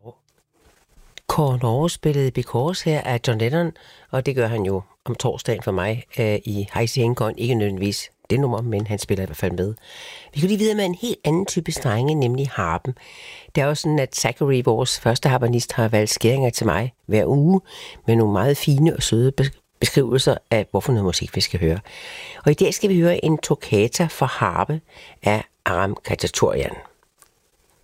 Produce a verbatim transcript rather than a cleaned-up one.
Kåre Norge spillede Because her af John Lennon, og det gør han jo om torsdagen for mig øh, i Heisi Hengon. Ikke nødvendigvis det nummer, men han spiller i hvert fald med. Vi kan lige vide med en helt anden type strenge, nemlig harpen. Det er jo sådan, at Zachary, vores første harpenist, har valgt skæringer til mig hver uge med nogle meget fine og søde beskrivelser af, hvorfor noget musik vi skal høre. Og i dag skal vi høre en toccata for harpe af Aram Khachaturian.